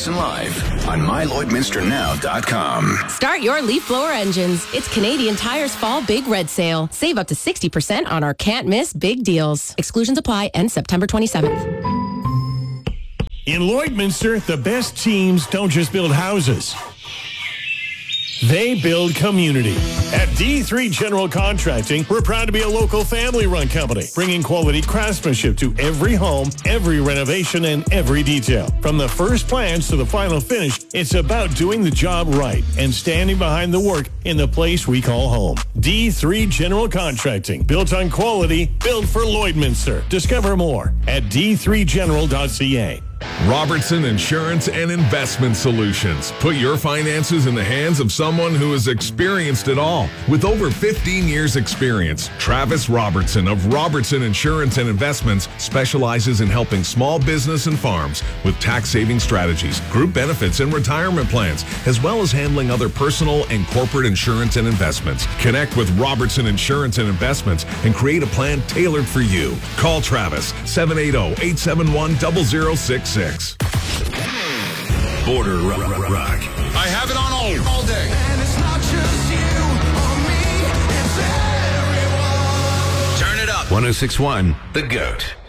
Listen live on MyLloydMinsterNow.com. Start your leaf blower engines. It's Canadian Tire's Fall Big Red Sale. Save up to 60% on our can't miss big deals. Exclusions apply. End September 27th. In Lloydminster, the best teams don't just build houses. They build community. At D3 General Contracting, we're proud to be a local family-run company, bringing quality craftsmanship to every home, every renovation, and every detail. From the first plans to the final finish, it's about doing the job right and standing behind the work in the place we call home. D3 General Contracting, built on quality, built for Lloydminster. Discover more at d3general.ca. Robertson Insurance and Investment Solutions. Put your finances in the hands of someone who has experienced it all. With over 15 years experience, Travis Robertson of Robertson Insurance and Investments specializes in helping small business and farms with tax-saving strategies, group benefits, and retirement plans, as well as handling other personal and corporate insurance and investments. Connect with Robertson Insurance and Investments and create a plan tailored for you. Call Travis, 780-871-0066. Border Rock. I have it on all day. And it's not just you or me, it's everyone. Turn it up. 106.1 The GOAT.